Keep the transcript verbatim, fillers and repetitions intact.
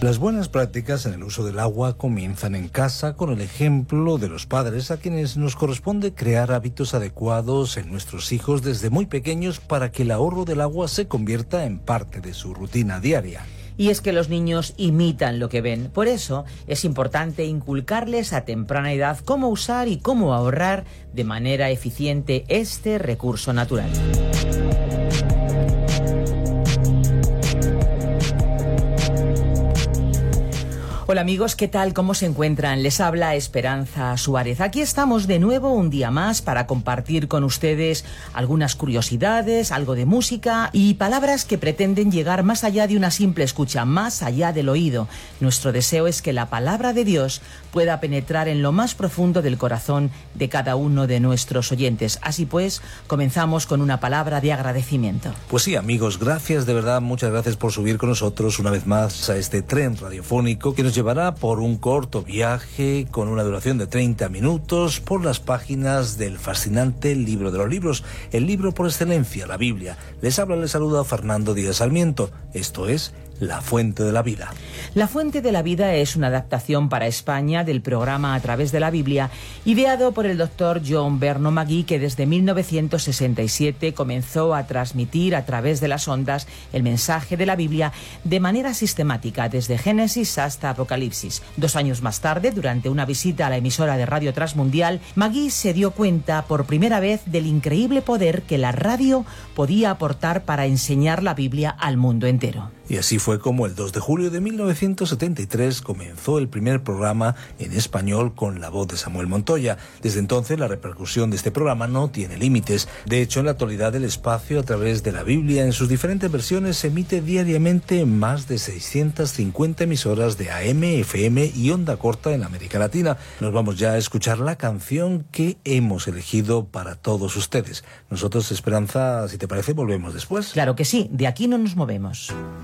Las buenas prácticas en el uso del agua comienzan en casa con el ejemplo de los padres, a quienes nos corresponde crear hábitos adecuados en nuestros hijos desde muy pequeños para que el ahorro del agua se convierta en parte de su rutina diaria. Y es que los niños imitan lo que ven. Por eso es importante inculcarles a temprana edad cómo usar y cómo ahorrar de manera eficiente este recurso natural. Hola amigos, ¿qué tal? ¿Cómo se encuentran? Les habla Esperanza Suárez. Aquí estamos de nuevo un día más para compartir con ustedes algunas curiosidades, algo de música y palabras que pretenden llegar más allá de una simple escucha, más allá del oído. Nuestro deseo es que la palabra de Dios pueda penetrar en lo más profundo del corazón de cada uno de nuestros oyentes. Así pues, comenzamos con una palabra de agradecimiento. Pues sí, amigos, gracias de verdad, muchas gracias por subir con nosotros una vez más a este tren radiofónico que nos llevará por un corto viaje con una duración de treinta minutos por las páginas del fascinante libro de los libros, el libro por excelencia, la Biblia. Les habla, les saluda Fernando Díaz Sarmiento. Esto es La Fuente de la Vida. La Fuente de la Vida es una adaptación para España del programa A través de la Biblia, ideado por el doctor John Berno Magui, que desde mil novecientos sesenta y siete comenzó a transmitir a través de las ondas el mensaje de la Biblia de manera sistemática, desde Génesis hasta Apocalipsis. Dos años más tarde, durante una visita a la emisora de Radio Transmundial, Magui se dio cuenta por primera vez del increíble poder que la radio podía aportar para enseñar la Biblia al mundo entero. Y así fue como el dos de julio de mil novecientos setenta y tres comenzó el primer programa en español con la voz de Samuel Montoya. Desde entonces la repercusión de este programa no tiene límites. De hecho, en la actualidad el espacio a través de la Biblia en sus diferentes versiones se emite diariamente en más de seiscientas cincuenta emisoras de A M, F M y onda corta en América Latina. Nos vamos ya a escuchar la canción que hemos elegido para todos ustedes. Nosotros, Esperanza, si te parece, volvemos después. Claro que sí, de aquí no nos movemos.